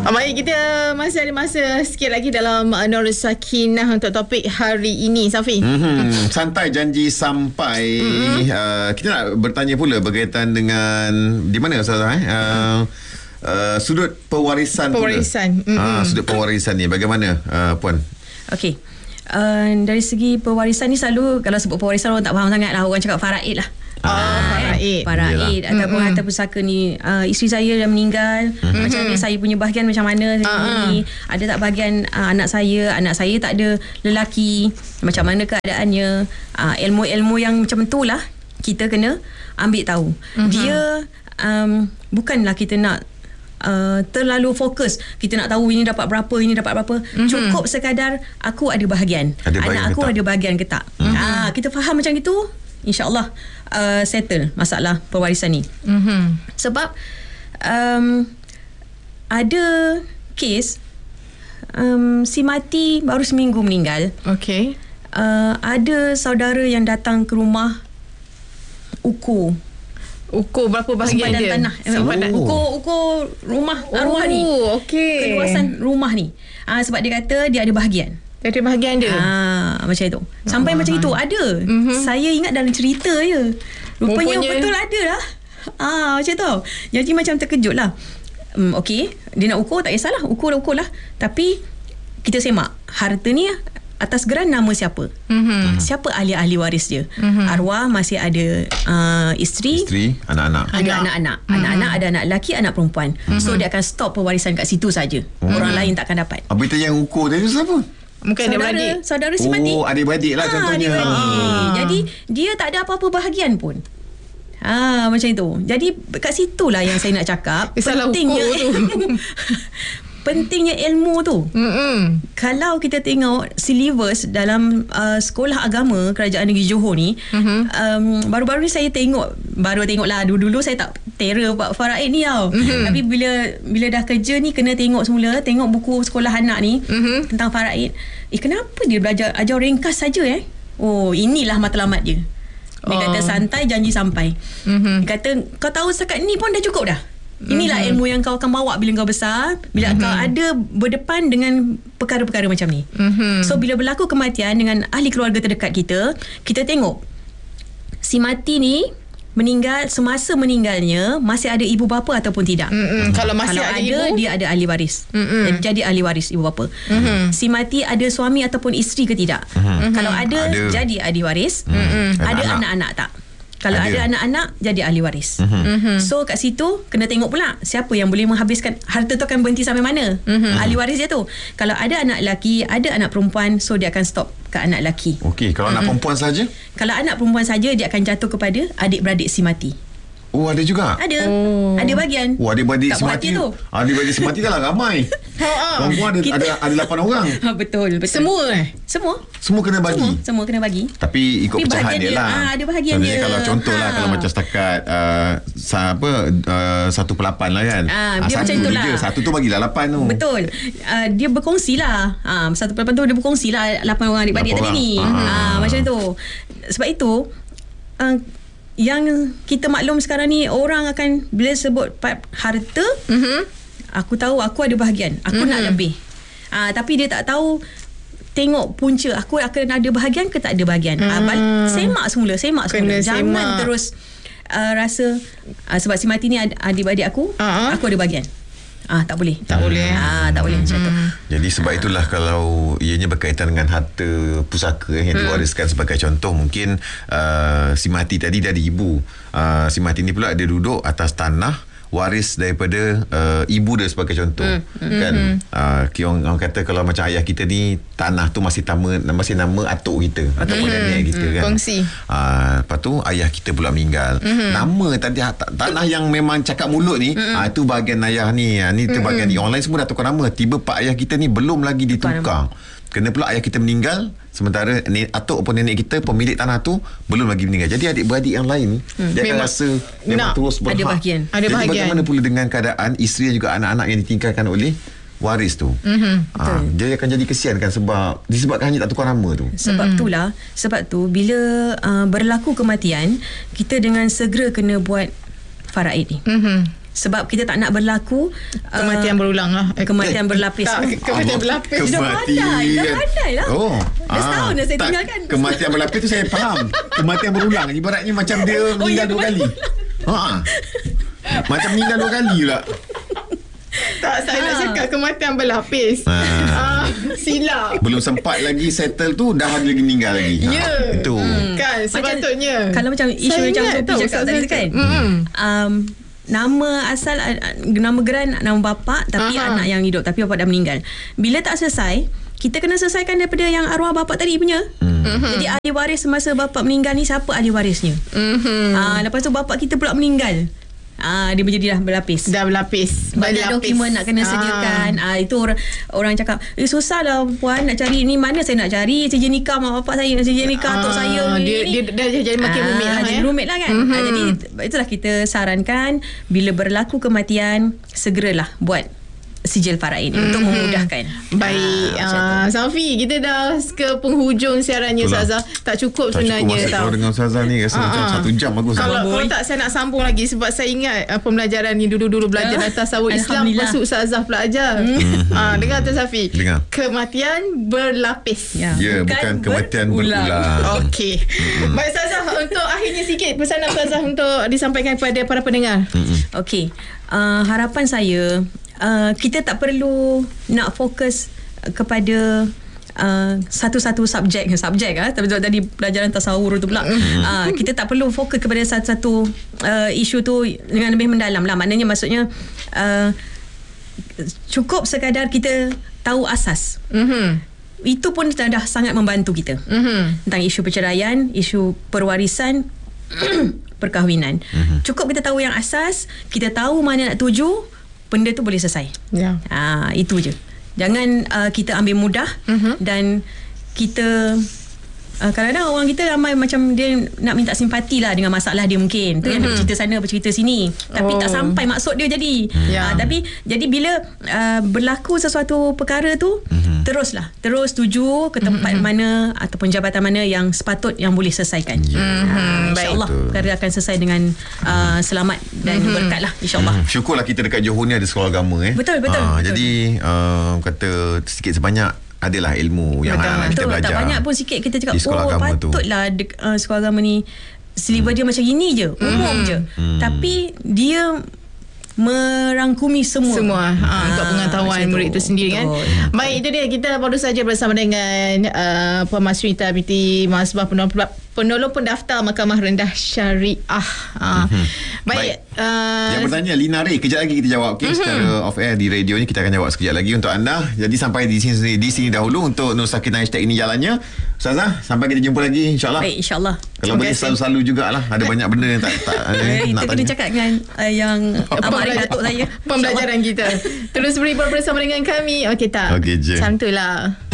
Baik, kita masih ada masa sikit lagi dalam Nur Sakinah untuk topik hari ini, Safi. Santai janji sampai. Kita nak bertanya pula berkaitan dengan di mana Ustazah sudut pewarisan pula. Sudut pewarisan ni bagaimana Puan? Okey. Dari segi pewarisan ni selalu kalau sebut pewarisan orang tak faham sangat lah. Orang cakap faraid lah. Faraid ataupun harta pusaka ni, isteri saya dah meninggal, macam ni saya punya bahagian macam mana ni, ada tak bahagian anak saya tak ada lelaki, macam mana keadaannya, ilmu-ilmu yang macam tu lah kita kena ambil tahu. Dia bukanlah kita nak terlalu fokus kita nak tahu ini dapat berapa, cukup sekadar aku ada bahagian, anak aku ada bahagian ke tak. Kita faham macam itu, InsyaAllah settle masalah pewarisan ni. Sebab ada kes si mati baru seminggu meninggal. Okey. Ada saudara yang datang ke rumah ukur berapa bahagian dia? Tanah. Ukur rumah arwah ni. Okey. Keluasan rumah ni. Sebab dia kata dia ada bahagian. Dia ada bahagian dia. Macam itu. Sampai macam itu ada. Saya ingat dalam cerita je. Rupanya betul ada lah. Macam tu. Jadi macam terkejut lah. Okey, dia nak ukur tak kisahlah. Ukur lah. Tapi kita semak harta ni atas geran nama siapa? Siapa ahli-ahli waris dia? Arwah masih ada isteri, anak-anak. Ada anak-anak. Anak-anak ada anak lelaki, anak perempuan. So dia akan stop pewarisan kat situ saja. Orang lain tak akan dapat. Berita yang ukur tadi siapa? Mungkin adik-beradik. Saudara si mati. Adik-beradik lah contohnya. Jadi dia tak ada apa-apa bahagian pun. Macam itu. Jadi kat situlah yang saya nak cakap. Pentingnya pentingnya ilmu tu. Kalau kita tengok syllabus dalam sekolah agama Kerajaan Negeri Johor ni, baru-baru ni saya baru tengoklah. Dulu saya tak terror Pak faraid ni tau. Tapi bila dah kerja ni kena tengok semula, tengok buku sekolah anak ni tentang faraid. Kenapa dia belajar ajar ringkas saja inilah matlamat dia. Dia kata santai janji sampai. Dia kata kau tahu setakat ni pun dah cukup dah. Inilah ilmu yang kau akan bawa bila kau besar, bila kau ada berdepan dengan perkara-perkara macam ni. So bila berlaku kematian dengan ahli keluarga terdekat kita tengok si mati ni meninggal, semasa meninggalnya masih ada ibu bapa ataupun tidak. Kalau ada ibu, dia ada ahli waris. Jadi ahli waris ibu bapa. Si mati ada suami ataupun isteri ke tidak. Kalau ada jadi ahli waris. Ada anak-anak tak? Kalau ada anak-anak jadi ahli waris. So kat situ kena tengok pula siapa yang boleh menghabiskan harta tu, akan berhenti sampai mana. Ahli waris dia tu. Kalau ada anak lelaki, ada anak perempuan, so dia akan stop ke anak lelaki. Okey, kalau anak perempuan saja? Kalau anak perempuan saja dia akan jatuh kepada adik-beradik si mati. Ada juga? Ada. Ada bahagian. Adik-beradik si mati tu. Adik-beradik si mati dah lah ramai. Perempuan ada 8 orang. Betul. Semua kena bagi. Semua kena bagi. Tapi ikut pecahan dia lah. Ada bahagian dia. Kalau contoh lah, kalau macam setakat 1/8 lah kan. Dia macam itulah. Satu tu bagilah 8 tu. Betul. Dia berkongsi lah. 1/8 tu dia berkongsi lah 8 orang adik-beradik tadi ni. Macam tu. Sebab itu yang kita maklum sekarang ni, orang akan bila sebut harta, aku tahu aku ada bahagian, aku nak lebih. Tapi dia tak tahu tengok punca, aku akan ada bahagian ke tak ada bahagian. Semak semula. Jangan terus rasa sebab si mati ni adik-beradik aku ada bahagian. Tak boleh. Tak boleh macam tu. Jadi sebab itulah kalau ianya berkaitan dengan harta pusaka yang diwariskan, sebagai contoh mungkin si mati tadi dari ibu. Si mati ni pula dia duduk atas tanah waris daripada ibu dia sebagai contoh. Kan orang kata kalau macam ayah kita ni, tanah tu masih nama atuk kita ataupun nenek kita kan. Kongsi. Lepas tu ayah kita pula meninggal. Nama tadi tanah yang memang cakap mulut ni, itu bahagian ayah ni. Ni tu bahagian ni. Orang lain semua dah tukar nama. Tiba pak ayah kita ni belum lagi ditukar. Kena pula ayah kita meninggal, sementara atuk ataupun nenek kita pemilik tanah tu belum lagi meninggal. Jadi adik-beradik yang lain dia akan rasa memang terus berhak. Ada bahagian. Jadi bagaimana pula dengan keadaan isteri dan juga anak-anak yang ditinggalkan oleh waris tu? Dia akan jadi kesian kan, disebabkan hanya tak tukar nama tu. Sebab tu bila berlaku kematian, kita dengan segera kena buat faraid ni. sebab kita tak nak berlaku Kematian berulang lah. kematian berlapis. Kematian berlapis. Dah pandai lah. Oh. Dah setahun dah saya tak, tinggalkan. Kematian berlapis tu saya faham. Kematian berulang. Ibaratnya macam dia meninggal 2 kali. Macam meninggal 2 kali pula. Tak, saya nak cakap kematian berlapis. Silap. Belum sempat lagi settle tu dah ada lagi meninggal lagi. Ya. Itu. Kan sepatutnya. Kalau macam isu Saya macam ingat Sophie tau, cakap Ustazah tadi kan. Nama asal, nama geran nama bapa tapi anak yang hidup, tapi bapa dah meninggal. Bila tak selesai, kita kena selesaikan daripada yang arwah bapa tadi punya. Jadi ahli waris semasa bapa meninggal ni, siapa ahli warisnya? Lepas tu bapa kita pula meninggal. Dia menjadi dah berlapis. Dah berlapis. Banyak dokumen nak kena sediakan. Itu orang cakap, susah lah puan nak cari ni, mana saya nak cari sijil nikah mak bapak saya, sijil nikah atuk saya. Dia dah jadi makin rumit lah. Jadi rumit lah kan. Jadi itulah kita sarankan, bila berlaku kematian, segeralah buat sijil faraid untuk memudahkan. Baik, Safi, kita dah ke penghujung siarannya Ustazah. Tak cukup sebenarnya Kalau dengan Ustazah ni rasa macam 1 jam bagus. Kalau tak, saya nak sambung lagi sebab saya ingat pembelajaran ni dulu belajar tasawuf Islam, lepas tu Ustazah belajar. Dengar tu Safi. Dengar. Kematian berlapis. Ya, bukan kematian berulang. Okey. Baik Ustazah, untuk akhirnya sikit pesanan Ustazah untuk disampaikan kepada para pendengar. Okey. Harapan saya, kita tak perlu nak fokus kepada satu-satu subjek tapi tadi pelajaran tasawur tu pula. Kita tak perlu fokus kepada satu-satu isu tu dengan lebih mendalam lah. Maknanya maksudnya cukup sekadar kita tahu asas. Itu pun dah sangat membantu kita. Tentang isu perceraian, isu perwarisan, perkahwinan. Cukup kita tahu yang asas, kita tahu mana nak tuju, benda tu boleh selesai. Itu je. Jangan kita ambil mudah dan kita kadang-kadang orang kita ramai macam dia nak minta simpati lah dengan masalah dia mungkin. Tu yang nak bercerita sana, bercerita sini. Tapi tak sampai maksud dia jadi. Tapi jadi bila berlaku sesuatu perkara tu, terus tuju ke tempat mana ataupun jabatan mana yang sepatut yang boleh selesaikan. InsyaAllah perkara akan selesai dengan selamat dan berkat lah, insyaAllah. Syukurlah kita dekat Johor ni ada sekolah agama. Betul. Jadi kata sikit sebanyak adalah ilmu yang anak-anak kita belajar. Tak banyak pun sikit kita cakap, patutlah sekolah agama ni silibus dia macam ini je, umum je. Tapi dia merangkumi semua untuk pengetahuan murid itu sendiri kan. Baik, itu dia, kita baru saja bersama dengan Puan Masrinita binti Masbah, penolong pendaftar Mahkamah Rendah Syariah. Baik, yang bertanya Lina Ray, kejap lagi kita jawab secara off air di radio ni, kita akan jawab sekejap lagi untuk anda. Jadi sampai di sini dahulu untuk Nur Sakinah hashtag ini jalannya. Ustazah, sampai kita jumpa lagi insyaAllah. Baik, insyaAllah. Kalau boleh selalu jugalah. Ada banyak benda yang tak kita kena cakap dengan yang Abang Datuk saya. Pembelajaran kita. Terus beri bersama dengan kami. Okey tak? Okey je. Macam tu lah.